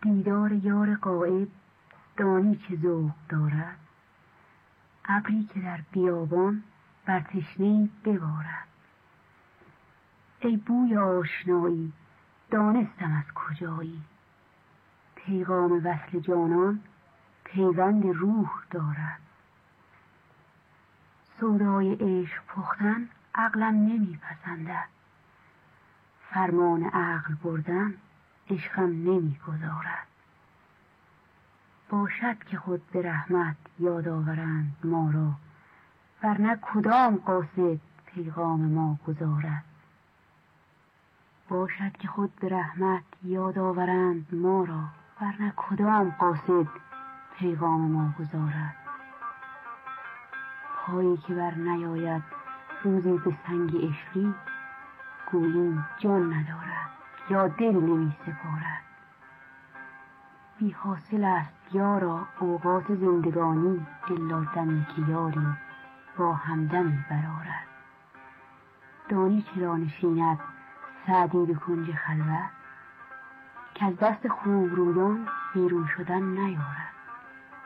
دیدار یار غایب دانی چه ذوق دارد، ابری که در بیابان بر تشنه‌ای ببارد. ای بوی آشنایی دانستم از کجایی، پیغام وصل جانان پیوند روح دارد. سودای عشق پختن عقلم نمیپسندد، فرمان عقل بردن عشقم نمیگذارد. باشد که خود به رحمت یاد آورند ما را، ورنه کدام قاصد پیغام ما گزارد. باشد که خود به رحمت یاد آورند ما را، ورنه کدام قاصد پیغام ما گزارد. پایی که بر نیاید روزی به سنگ عشقی، گویی جان ندارد یا دل نمی سپارد. بی حاصل است یارا اوقات زندگانی، الا دمی که یاری با همدمی برآرد. دانی چرا نشیند سعدی به کنج خلوت، که از دست خوب رویان بیرون شدن نیارد.